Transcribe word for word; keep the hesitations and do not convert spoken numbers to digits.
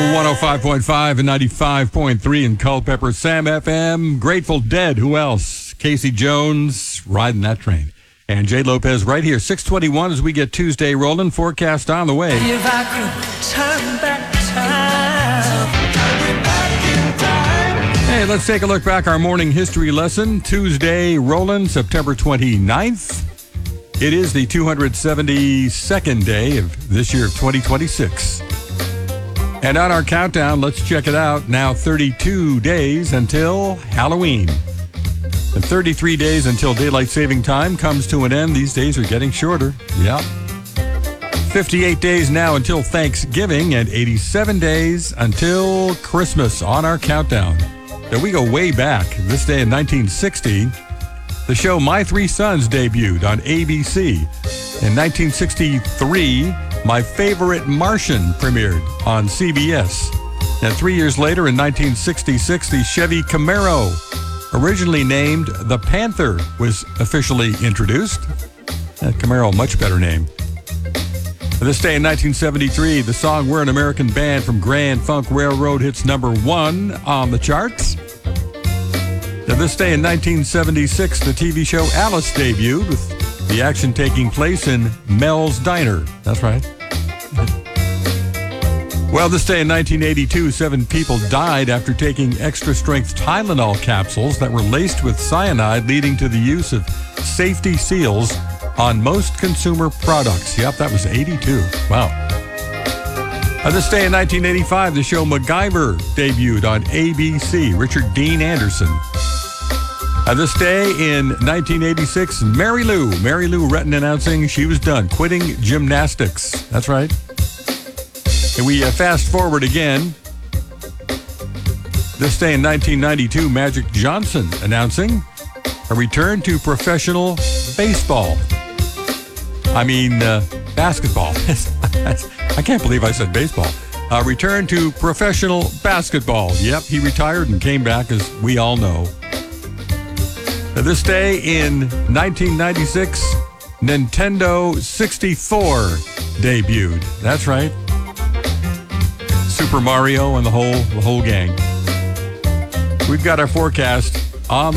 one oh five point five and ninety-five point three in Culpeper, Sam F M, Grateful Dead, who else? Casey Jones, riding that train. And Jay Lopez right here, six twenty-one as we get Tuesday rolling, forecast on the way. If I could turn back time, Hey, let's take a look back, our morning history lesson, Tuesday rolling, September twenty-ninth. It is the two hundred seventy-second day of this year of twenty twenty-six. And on our countdown, let's check it out. Now thirty-two days until Halloween. And thirty-three days until daylight saving time comes to an end. These days are getting shorter. Yeah. fifty-eight days now until Thanksgiving and eighty-seven days until Christmas on our countdown. Now we go way back. This day in nineteen sixty, the show My Three Sons debuted on A B C. In nineteen sixty-three, My Favorite Martian premiered on C B S. And three years later, in nineteen sixty-six, the Chevy Camaro, originally named the Panther, was officially introduced. That Camaro, much better name. This day in nineteen seventy-three, the song We're an American Band from Grand Funk Railroad hits number one on the charts. Now, this day in nineteen seventy-six, the T V show Alice debuted, with the action taking place in Mel's Diner. That's right. Well, this day in nineteen eighty-two, seven people died after taking extra-strength Tylenol capsules that were laced with cyanide, leading to the use of safety seals on most consumer products. Yep, that was eighty-two. Wow. Uh, this day in nineteen eighty-five, the show MacGyver debuted on A B C. Richard Dean Anderson. Uh, this day in nineteen eighty-six, Mary Lou, Mary Lou Retton announcing she was done quitting gymnastics. That's right. And we uh, fast forward again. This day in nineteen ninety-two, Magic Johnson announcing a return to professional baseball. I mean, uh, basketball. I can't believe I said baseball. Uh, return to professional basketball. Yep, he retired and came back, as we all know. Now, this day in nineteen ninety-six, Nintendo sixty-four debuted. That's right. Super Mario and the whole the whole gang. We've got our forecast